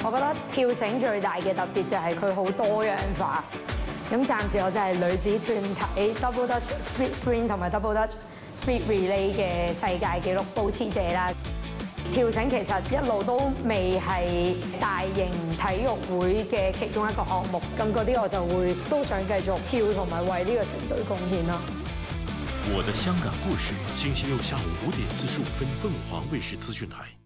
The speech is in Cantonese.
我覺得跳繩最大嘅特別就係佢好多樣化。咁暫時我就係女子團體 Double Dutch Speed Sprint 同埋 Double Dutch Speed Relay 嘅世界紀錄保持者啦。跳繩其實一路都未係大型體育會嘅其中一個項目，咁嗰啲我就會都想繼續跳同埋為呢個團隊貢獻咯。 我的香港故事，星期六下午5點45分，鳳凰衛視資訊台。